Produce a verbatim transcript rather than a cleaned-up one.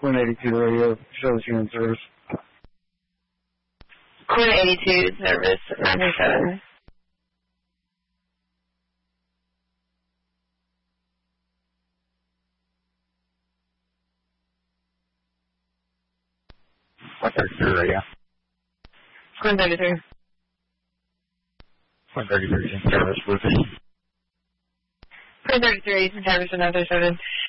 Quinn eighty-two radio, shows you in service. Quinn eighty-two, service ninety-seven. Quinn thirty-three radio. Quinn thirty-three. Quinn thirty-three in service, Bluetooth. Quinn thirty-three, service ninety-seven.